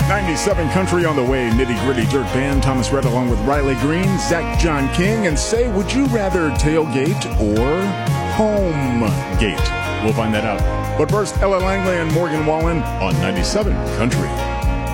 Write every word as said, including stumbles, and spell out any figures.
ninety-seven Country on the way. Nitty Gritty Dirt Band. Thomas Rhett along with Riley Green, Zach John King, and say, would you rather tailgate or home gate? We'll find that out. But first, Ella Langley and Morgan Wallen on ninety-seven Country.